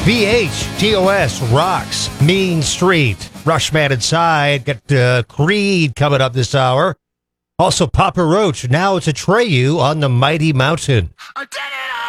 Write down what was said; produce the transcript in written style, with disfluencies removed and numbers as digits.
BHTOS rocks Mean Street. Rushman Inside. Got Creed coming up this hour. Also, Papa Roach. Now it's Atreyu on the Mighty Mountain. I did it!